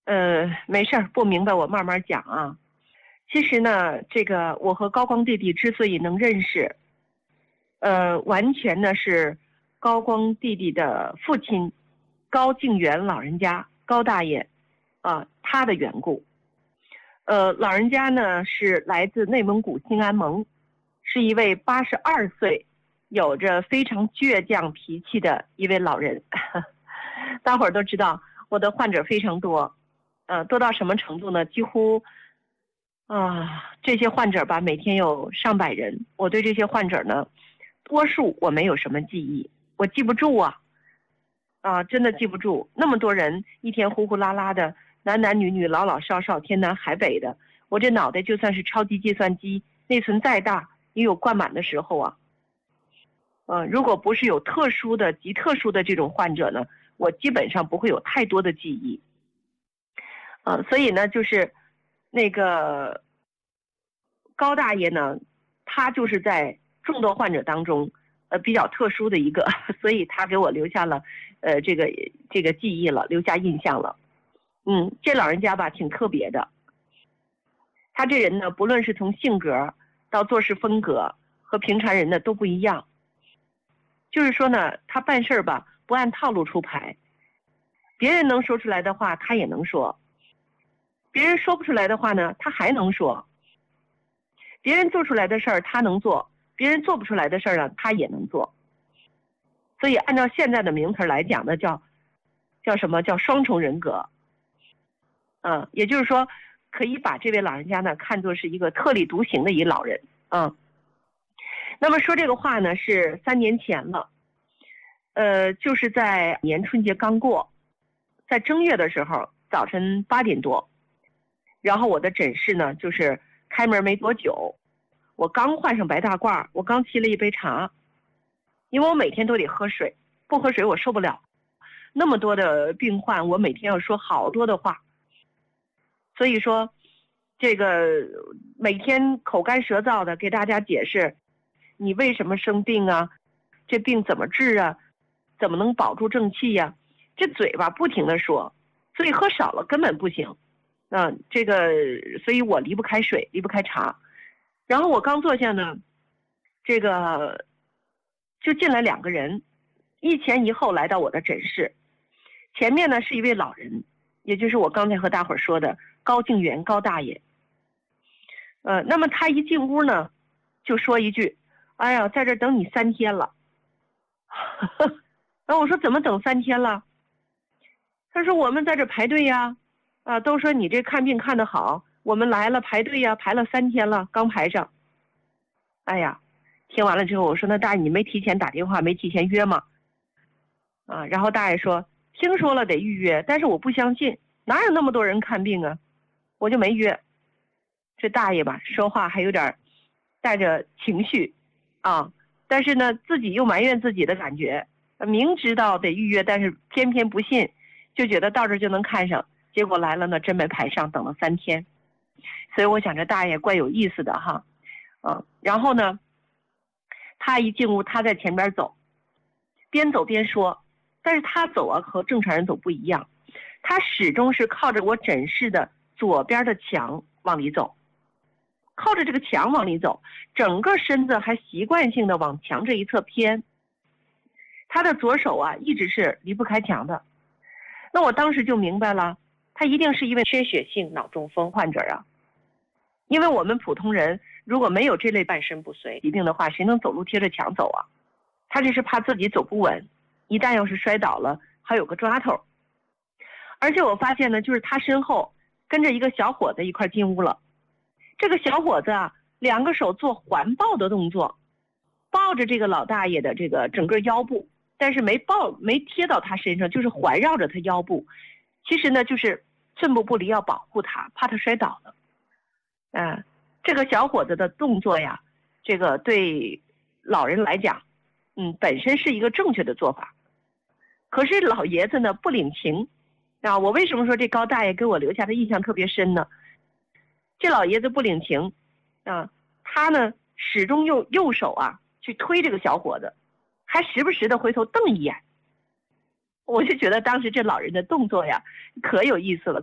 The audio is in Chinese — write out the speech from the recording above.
没事儿，不明白我慢慢讲啊。其实呢，这个我和高光弟弟之所以能认识，完全呢是高光弟弟的父亲高敬元老人家高大爷他的缘故。老人家呢是来自内蒙古兴安盟，是一位82岁，有着非常倔强脾气的一位老人。大伙儿都知道我的患者非常多，多到什么程度呢？几乎这些患者吧，每天有上百人。我对这些患者呢，多数我没有什么记忆，我记不住真的记不住。那么多人，一天呼呼啦啦的，男男女女，老老少少，天南海北的，我这脑袋就算是超级计算机，内存再大，也有灌满的时候啊。如果不是有特殊的、极特殊的这种患者呢，我基本上不会有太多的记忆。所以呢，就是那个高大爷呢，他就是在众多患者当中，比较特殊的一个，所以他给我留下了，这个记忆了，留下印象了。这老人家吧，挺特别的。他这人呢，不论是从性格到做事风格，和平常人呢都不一样。就是说呢，他办事吧，不按套路出牌。别人能说出来的话，他也能说；别人说不出来的话呢，他还能说。别人做出来的事儿他能做，别人做不出来的事儿呢，他也能做。所以按照现在的名词来讲呢，叫什么？叫双重人格。也就是说，可以把这位老人家呢看作是一个特立独行的一老人。那么说这个话呢是3年前了，就是在年春节刚过，在正月的时候，早晨8点多，然后我的诊室呢就是开门没多久，我刚换上白大褂，我刚沏了一杯茶，因为我每天都得喝水，不喝水我受不了，那么多的病患，我每天要说好多的话，所以说这个每天口干舌燥的给大家解释你为什么生病啊，这病怎么治啊，怎么能保住正气呀，这嘴巴不停的说，所以喝少了根本不行。所以我离不开水，离不开茶。然后我刚坐下呢，这个就进来2个人，一前一后来到我的诊室。前面呢是一位老人，也就是我刚才和大伙儿说的高敬元高大爷。那么他一进屋呢，就说一句：“哎呀，在这等你3天了。”然后我说：“怎么等3天了？”他说：“我们在这排队呀，都说你这看病看得好，我们来了排队呀，排了3天了，刚排上。”哎呀，听完了之后，我说：“那大爷你没提前打电话，没提前约吗？”然后大爷说：“听说了得预约，但是我不相信，哪有那么多人看病啊？我就没约。”这大爷吧，说话还有点带着情绪但是呢，自己又埋怨自己的感觉，明知道得预约，但是偏偏不信，就觉得到这就能看上，结果来了呢，真没排上，等了3天。所以我想这大爷怪有意思的哈。然后呢，他一进屋，他在前边走，边走边说，但是他走和正常人走不一样，他始终是靠着我诊室的左边的墙往里走，靠着这个墙往里走，整个身子还习惯性的往墙这一侧偏，他的左手一直是离不开墙的。那我当时就明白了，他一定是一位缺血性脑中风患者啊。因为我们普通人如果没有这类半身不遂疾病的话，谁能走路贴着墙走啊？他这是怕自己走不稳，一旦要是摔倒了还有个抓头。而且我发现呢，就是他身后跟着一个小伙子一块进屋了。这个小伙子2个手做环抱的动作，抱着这个老大爷的这个整个腰部，但是没贴到他身上，就是环绕着他腰部。其实呢，就是寸步不离，要保护他，怕他摔倒了。这个小伙子的动作呀，这个对老人来讲，本身是一个正确的做法。可是老爷子呢不领情我为什么说这高大爷给我留下的印象特别深呢？这老爷子不领情他呢始终用右手去推这个小伙子，还时不时的回头瞪一眼。我就觉得当时这老人的动作呀可有意思了，